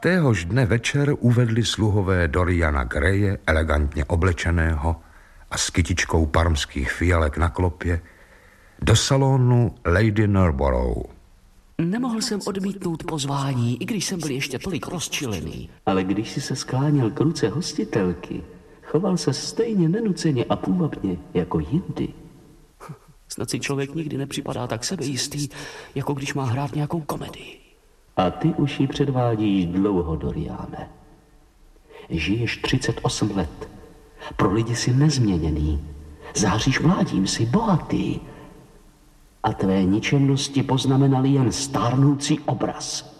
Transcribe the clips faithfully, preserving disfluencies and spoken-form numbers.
téhož dne večer uvedli sluhové Doriana Graye, elegantně oblečeného a s kytičkou parmských fialek na klopě, do salonu Lady Narborough. Nemohl jsem odmítnout pozvání, i když jsem byl ještě tolik rozčilený. Ale když si se skláněl k ruce hostitelky, choval se stejně nenuceně a půvabně jako jindy. Snad si člověk nikdy nepřipadá tak sebejistý, jako když má hrát nějakou komedii. A ty už ji předvádíš dlouho, Doriane. Žiješ třicet osm let. Pro lidi jsi nezměněný. Záříš mládím, jsi bohatý. A tvé ničemnosti poznamenali jen stárnoucí obraz.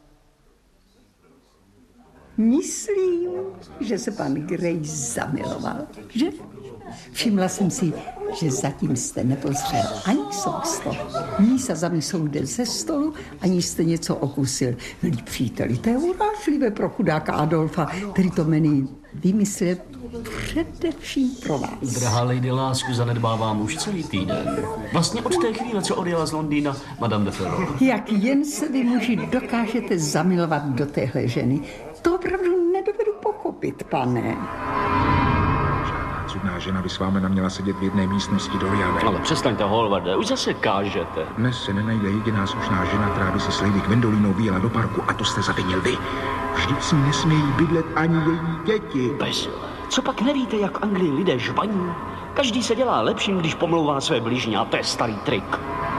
Myslím, že se pan Gray zamiloval, že? Všimla jsem si, že zatím jste nepozřel ani sousto. Mísa za mísou jde ze stolu, ani jste něco okusil. Milí příteli, to je urážlivé pro chudáka Adolfa, který to jmény vymyslel především pro vás. Drahá lady, lásku zanedbávám už celý týden. Vlastně od té chvíle, co odjela z Londýna Madame de Ferrol. Jak jen se vy muži dokážete zamilovat do téhle ženy, to opravdu nedovedu pochopit, pane. Cudná žena by s vámi neměla sedět v jedné místnosti, Doriane. Ale přestaňte, Hallwarde, už zase kážete. Dnes se nenajde jediná slušná žena, která by si s Lady Gwendolínou vyjela do parku, a to jste zavinil vy. Vždyť si nesmějí bydlet ani její děti. Bezle. Co pak nevíte, jak v Anglii lidé žvaní? Každý se dělá lepším, když pomlouvá své bližně, a to je starý trik.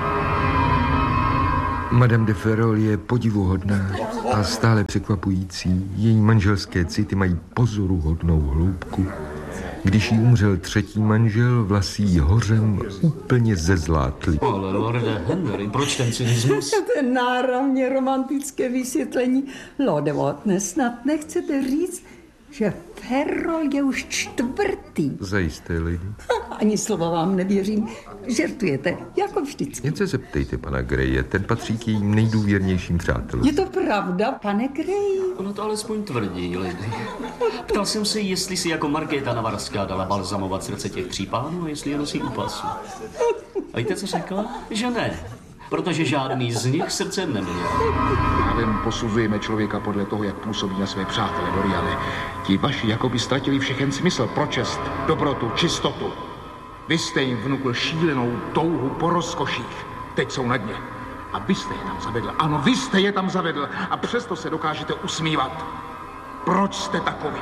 Madame de Ferrol je podivuhodná a stále překvapující. Její manželské city mají pozoruhodnou hloubku. Když jí umřel třetí manžel, vlasy jí hořem úplně zezlátly. Ale lorde Henry, proč ten cynismus? To je náramně romantické vysvětlení. Lorde Watne, snad nechcete říct, že Ferrol je už čtvrtý. Zajisté, lady. Ani slova vám nevěřím. Žertujete, jako vždycky. Jen se zeptejte pana Graye, ten patří k jejím nejdůvěrnějším přátelům. Je to pravda, pane Gray? Ono to alespoň tvrdí, lady. Ptal jsem se, jestli si jako Markéta Navarská dala balzamovat srdce těch tří pánů, jestli je nosí u pasu. A víte, co řekla? Že ne. Protože žádný z nich srdce neměl. Právem posuzujeme člověka podle toho, jak působí na své přátele, Doriane. Ti vaši jakoby ztratili všechen smysl pro čest, dobrotu, čistotu. Vy jste jim vnukl šílenou touhu po rozkoších. Teď jsou na dně. A vy jste je tam zavedl. Ano, vy jste je tam zavedl. A přesto se dokážete usmívat. Proč jste takový?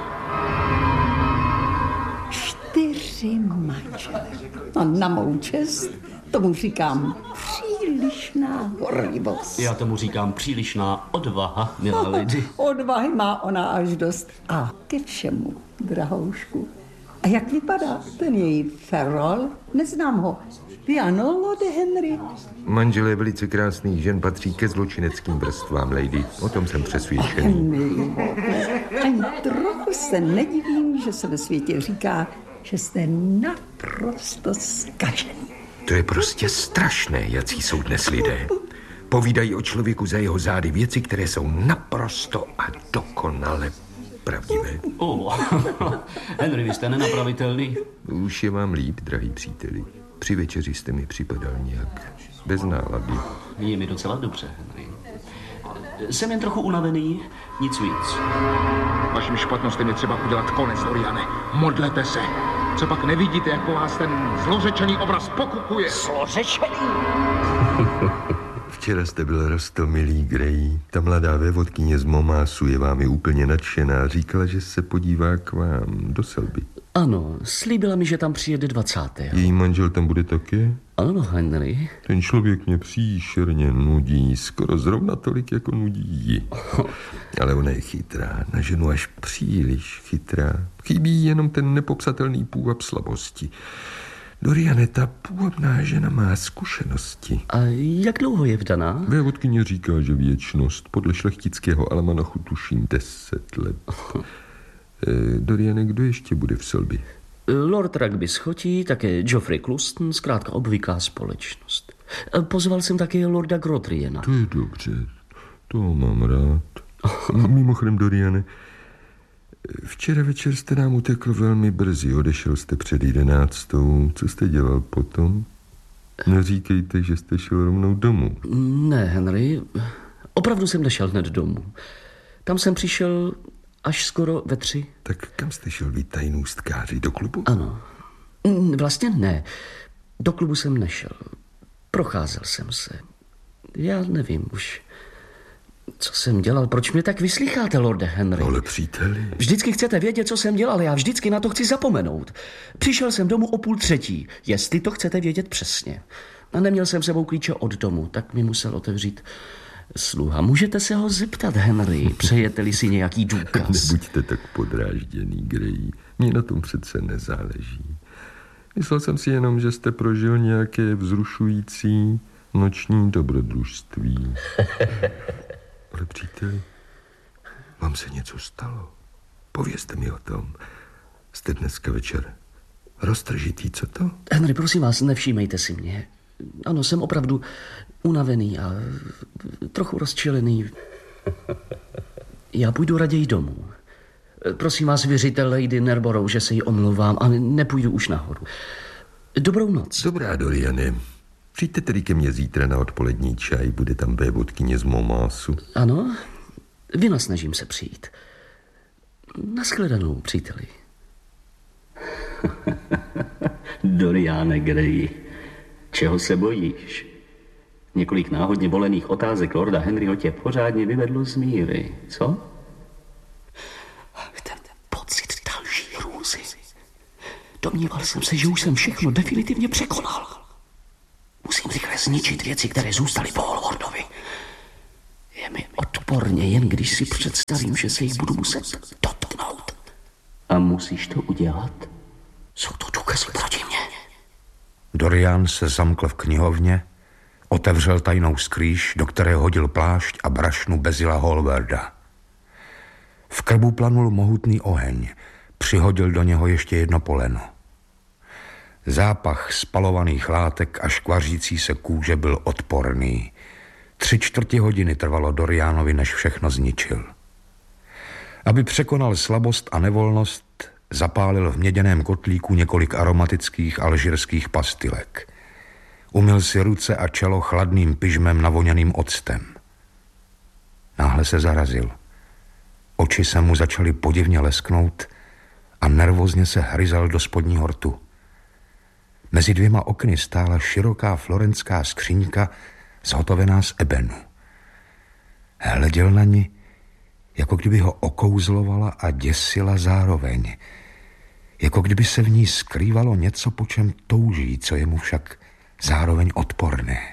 Čtyři manželé. A na mou čest tomu říkám přílišná horlivost. Já tomu říkám přílišná odvaha, milá lady. Odvahy má ona až dost. A ke všemu, drahoušku. A jak vypadá ten její Ferrol? Neznám ho. Vy ano, Lorde Henry? Manželé velice krásných žen patří ke zločineckým vrstvám, lady. O tom jsem přesvědčený. Ani trochu se nedivím, že se ve světě říká, že jste naprosto zkažený. To je prostě strašné, jací jsou dnes lidé. Povídají o člověku za jeho zády věci, které jsou naprosto a dokonale pravdivé. Oh. Henry, vy jste nenapravitelný. Už je vám líp, drahý příteli. Při večeři jste mi připadal nějak bez nálady. Je mi docela dobře, Henry. Jsem jen trochu unavený, nic víc. Vaším špatnostem je třeba udělat konec, Doriane. Modlete se. Co pak nevidíte, jak po vás ten zlořečený obraz pokukuje? Zlořečený? Včera jste byl roztomilý, Gray. Ta mladá vévodkyně z Momásu je vámi úplně nadšená. Říkala, že se podívá k vám do Selby. Ano, slíbila mi, že tam přijede dvacátého Její manžel tam bude taky? Ano, Henry. Ten člověk mě příšerně nudí, skoro zrovna tolik, jako nudí ji. Ale ona je chytrá, na ženu až příliš chytrá. Chybí jenom ten nepopsatelný půvab slabosti. Doriane, ta půvabná žena má zkušenosti. A jak dlouho je vdaná? Vévodkyně říká, že věčnost. Podle šlechtického almanachu tuším deset let. Doriane, kdo ještě bude v Selby? Lord Rugby schotí, také Geoffrey Clouston, zkrátka obvyklá společnost. Pozval jsem také Lorda Grotriena. To je dobře, to mám rád. Mimochodem, Doriane, včera večer jste nám utekl velmi brzy, odešel jste před jedenáctou. Co jste dělal potom? Neříkejte, že jste šel rovnou domů. Ne, Henry, opravdu jsem nešel hned domů. Tam jsem přišel až skoro ve tři. Tak kam jste šel vy, tajnůstkáři, do klubu? Ano. Vlastně ne. Do klubu jsem nešel. Procházel jsem se. Já nevím už, co jsem dělal. Proč mě tak vyslýcháte, lorde Henry? Ale příteli. Vždycky chcete vědět, co jsem dělal. Já vždycky na to chci zapomenout. Přišel jsem domů o půl třetí, jestli to chcete vědět přesně. A neměl jsem sebou klíče od domu, tak mi musel otevřít sluha. Můžete se ho zeptat, Henry, přejete-li si nějaký důkaz? Nebuďte tak podrážděný, Grey. Mně na tom přece nezáleží. Myslel jsem si jenom, že jste prožil nějaké vzrušující noční dobrodružství. Ale příteli, vám se něco stalo. Povězte mi o tom. Jste dneska večer roztržitý, co to? Henry, prosím vás, nevšímejte si mě. Ano, jsem opravdu unavený a trochu rozčilený. Já půjdu raději domů. Prosím vás, věříte Lady Narborough, že se jí omlouvám a nepůjdu už nahoru. Dobrou noc. Dobrá, Doriane. Přijďte tedy ke mně zítra na odpolední čaj, bude tam vévodkyně z Montmartru. Ano, vynasnažím se přijít. Naschledanou, příteli. Doriane Grey, čeho se bojíš? Několik náhodně volených otázek lorda Henryho tě pořádně vyvedlo z míry, co? Ten pocit další hrůzy. Domníval jsem se, že už jsem všechno definitivně překonal. Musím rychle zničit věci, které zůstaly po Hallwardovi. Je mi odporně, jen když si představím, že se jich budu muset dotknout. A musíš to udělat? Jsou to důkazy proti mně. Dorian se zamkl v knihovně, otevřel tajnou skrýš, do které hodil plášť a brašnu Bezila Hallwarda. V krbu planul mohutný oheň, přihodil do něho ještě jedno poleno. Zápach spalovaných látek a škvařící se kůže byl odporný. Tři čtvrtě hodiny trvalo Dorianovi, než všechno zničil. Aby překonal slabost a nevolnost, zapálil v měděném kotlíku několik aromatických alžírských pastilek. Umyl si ruce a čelo chladným pyžmem navoněným octem. Náhle se zarazil. Oči se mu začaly podivně lesknout a nervózně se hryzal do spodního rtu. Mezi dvěma okny stála široká florentská skříňka zhotovená z ebenu. Hleděl na ní, jako kdyby ho okouzlovala a děsila zároveň. Jako kdyby se v ní skrývalo něco, po čem touží, co je mu však zároveň odporné.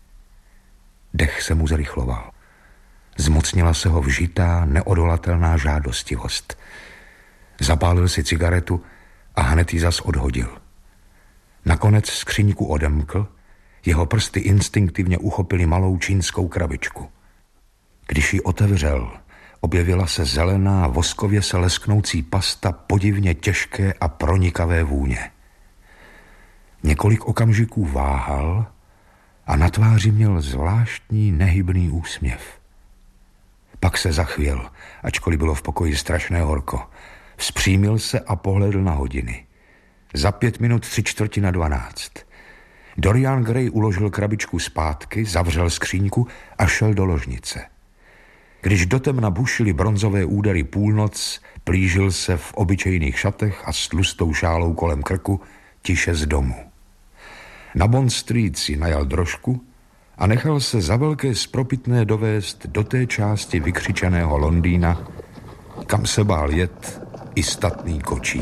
Dech se mu zrychloval. Zmocnila se ho vžitá, neodolatelná žádostivost. Zapálil si cigaretu a hned ji zas odhodil. Nakonec skříňku odemkl, jeho prsty instinktivně uchopily malou čínskou krabičku. Když ji otevřel, objevila se zelená, voskově se lesknoucí pasta podivně těžké a pronikavé vůně. Několik okamžiků váhal a na tváři měl zvláštní nehybný úsměv. Pak se zachvěl, ačkoliv bylo v pokoji strašné horko. Vzpřímil se a pohledl na hodiny. Za pět minut tři čtvrti na dvanáct. Dorian Gray uložil krabičku zpátky, zavřel skříňku a šel do ložnice. Když do temna bušily bronzové údery půlnoc, plížil se v obyčejných šatech a s tlustou šálou kolem krku tiše z domu. Na Bond Street si najal drožku a nechal se za velké spropitné dovést do té části vykřičeného Londýna, kam se bál jet i statný kočí.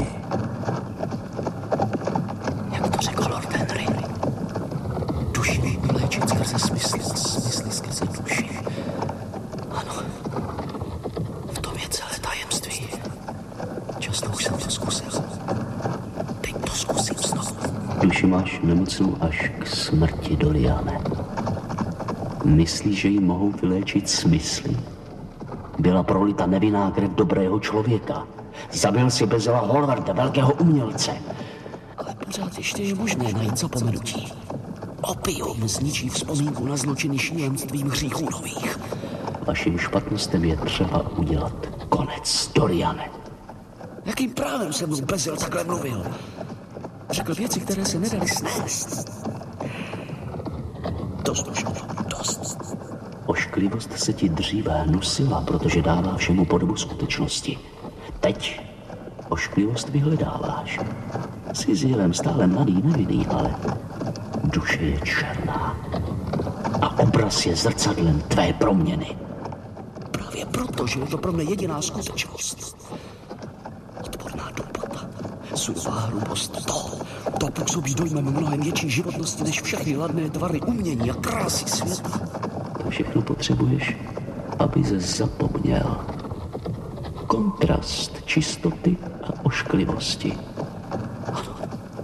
Jak to řekl lord Henry? Duši by léčit skrze smysl, smysl skrze duši. Ano, v tom je celé tajemství. Často už jsem to zkusil. Teď to zkusím znovu. Duši máš nemocnou až k smrti, Doriane. Myslíš, že ji mohou vyléčit smysly? Byla prolita nevinná krev dobrého člověka. Zabil si Bezila Hallwarda, velkého umělce. Ale pořád ještě je možné najít zapomenutí. Opium zničí vzpomínku na zločiny šílenstvím hříchů nových. Vašim špatnostem je třeba udělat konec, Doriane. Jakým právem se mnou Bezil takhle mluvil? Řekl věci, které se nedaly snést. Dost už, dost. Ošklivost se ti dříve hnusila, protože dává všemu podobu skutečnosti. Teď ošklivost vyhledáváš. Jsi s Jilem stále mladý, nevinný, ale duše je černá. A obraz je zrcadlem tvé proměny. Právě proto, že je to pro mě jediná skutečnost. Odporná dupota, surová hrubost, to, to působí dojmem mnohem větší životnosti než všechny ladné tvary umění a krásy světa. To všechno potřebuješ, aby se zapomněl. Kontrast čistoty a ošklivosti. Ano.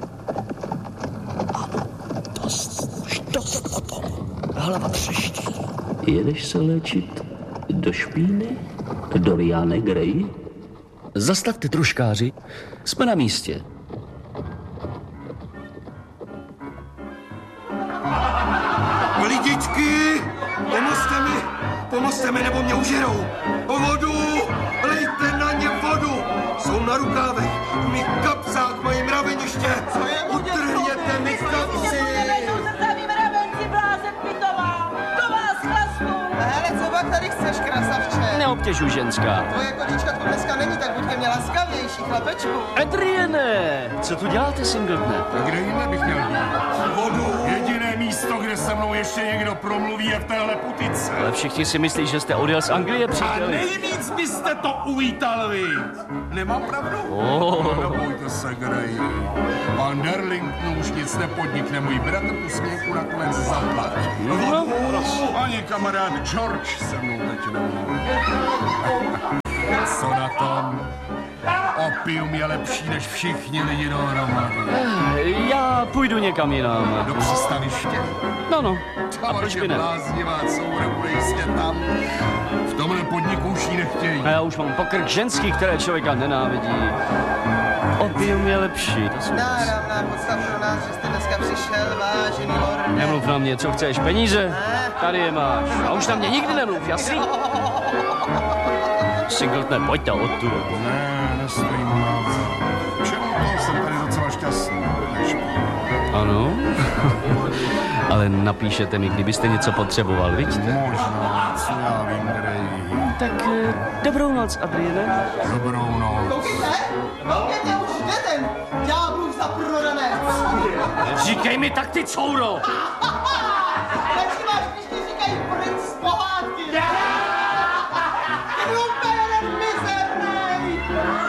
Ano, dost, už dost o tom. Hlava třeští. Jedeš se léčit do špíny? Doriane Gray? Zastavte, troškáři. Jsme na místě. Lidičky, pomozte mi, pomozte mi, nebo mě užerou. O vodu, lejte na ně vodu. Jsou na rukávech, v mých kapsách mají mraveniště. Utrhněte mi kapsy. Hele, co pak tady chceš, krasavče? Neobtěžuj, ženská. Tvoje koníčka tu dneska není, tak buď ke mně laskavější, chlapečku. Adriene, co tu děláte, Singletone? Kde jinde bych měl být? Vodu. Jediné místo, kde se mnou ještě někdo promluví, je v téhle putice. Ale všichni si myslí, že jste odjel z Anglie, A příteli. nejvíc byste to uvítal vy. Nemám pravdu? Oh. Nebojte se, Gray. Pan Darlington už nic nepodnikne, můj bratr tu směchu nakonec zaplatí. No, prosím. Ani kamarád George se mnou teď nemluví. Co na tom? Opium je lepší než všichni lidi dohromady. Já půjdu někam jinam. Do přistaniště? No, no. A Ta proč by vaše ne? bláznivá coura bude jistě tam. V tomhle podniku už ji nechtějí. A já už mám pokrk ženský, které člověka nenávidí. Opium je lepší, to jsou... Náramná podstav pro nás, že jste dneska přišel, vážený lorde. Nemluv na mě, co chceš, peníze? Tady je máš. A už na mě nikdy nemluv, jasný? Singletone, pojďte odtud. Ne, nestojím na čemu to? Jsem tady docela šťastný. Než... Ano? Ale napíšete mi, kdybyste něco potřeboval, vidíte? Možná, co já vím, Gray. Tak eh, dobrou noc, Adriene. Dobrou noc. Koukejte, koukejte, už jde ten ďáblův zaprodanec. Říkej mi tak, ty couro! Taky máš, když ti říkají princ z pohádky. Lumpen mizernej.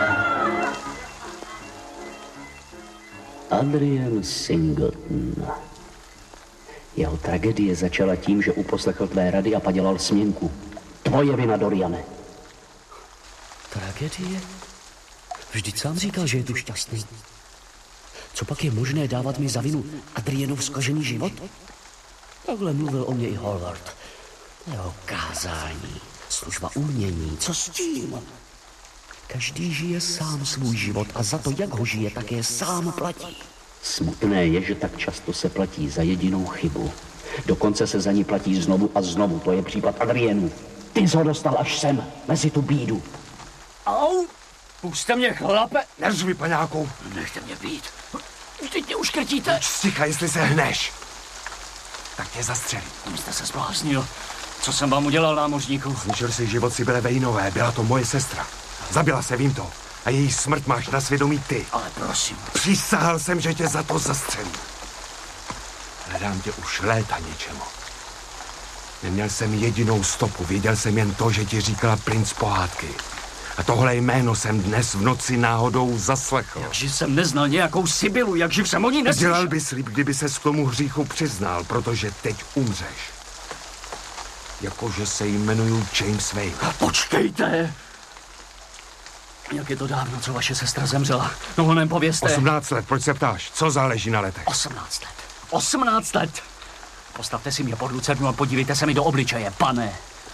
Adrian Singleton. Jeho tragédie začala tím, že uposlechl tvé rady a padělal směnku. Tvoje vina, Doriane. Tragédie? Vždyť sám říkal, že je tu šťastný. Co pak je možné dávat mi za vinu Adrienův zkažený život? Takhle mluvil o mě i Hallward. Jeho kázání, služba umění, co s tím? Každý žije sám svůj život a za to, jak ho žije, také sám platí. Smutné je, že tak často se platí za jedinou chybu. Dokonce se za ní platí znovu a znovu. To je případ Adrienu. Ty jsi ho dostal až sem, mezi tu bídu. Au! Puste mě, chlape! Neřvi, paňáku. Nechte mě být. Vždyť mě uškrtíte. Sticha, jestli se hneš. Tak tě zastřelím. Tam jste se zbláznil. Co jsem vám udělal, námořníku? Zničil si život Sibyle Vejnové, byla to moje sestra. Zabila se, vím to. A její smrt máš na svědomí ty. Ale prosím. Přísahal jsem, že tě za to zastřelím. Hledám tě už léta něčemu. Neměl jsem jedinou stopu, věděl jsem jen to, že ti říkala princ pohádky. A tohle jméno jsem dnes v noci náhodou zaslechl. Jakže jsem neznal nějakou Sibylu, jakživ jsem o ní neslyšel. Dělal bys líp, kdyby ses k tomu hříchu přiznal, protože teď umřeš. Jakože se jmenuju James Wayne. Počkejte! Jak je to dávno, co vaše sestra zemřela? No honem povězte. osmnáct let, proč se ptáš? Co záleží na letech? Osmnáct let. Osmnáct let! Postavte si mě pod lucernu a podívejte se mi do obličeje, pane.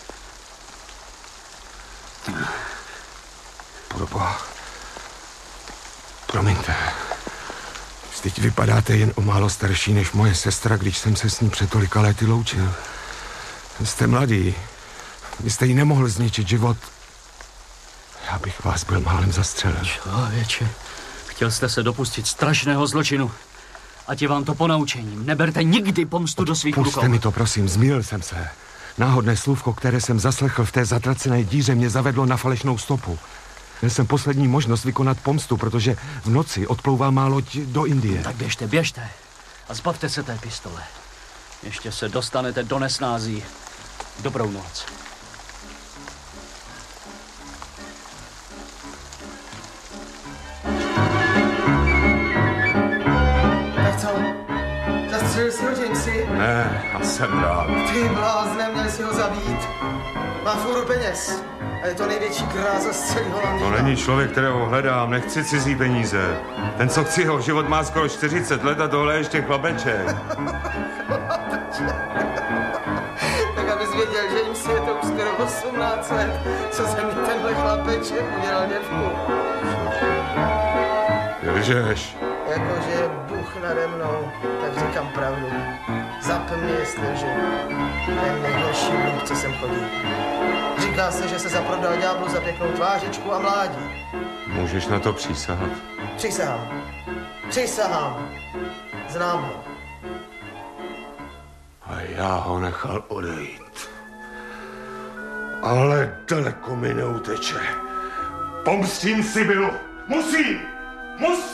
Proboha. Promiňte. Vždyť vypadáte jen o málo starší než moje sestra, když jsem se s ní před tolika lety loučil. Jste mladý. Vy jste jí nemohl zničit život. Já bych vás byl málem zastřelil. Člověče, chtěl jste se dopustit strašného zločinu. Ať je vám to ponaučením. Neberte nikdy pomstu do svých rukou. Puste mi to, prosím, zmýlil jsem se. Náhodné slůvko, které jsem zaslechl v té zatracené díře, mě zavedlo na falešnou stopu. Měl jsem poslední možnost vykonat pomstu, protože v noci odplouval má loď do Indie. Tak běžte, běžte a zbavte se té pistole. Ještě se dostanete do nesnází. Dobrou noc. Tak co? Zastřelil jsi ho, Jamesy? Ne, já jsem rád. Ty blázne, měl si ho zabít. Má fůru peněz. A je to největší krása z celého Londýna. To není člověk, kterého hledám, nechci cizí peníze. Ten, co chci ho, život má skoro čtyřicet let a tohle ještě chlapeček. Tak abys věděl, že jim si je to už skoro osmnáct let, co se mi tenhle chlapeček udělal děvku. Lžeš. Jakože Bůh nade mnou, tak říkám pravdu. Zap mě, jestli lžu. To je nejhorší blud, co jsem chodil. Říká se, že se zaprodal ďáblu za pěknou tvářičku a mládí. Můžeš na to přísahat? Přísahám. Přísahám. Znám ho. A já ho nechal odejít. Ale daleko mi neuteče. Pomstím Sibylu. Musím! Musím!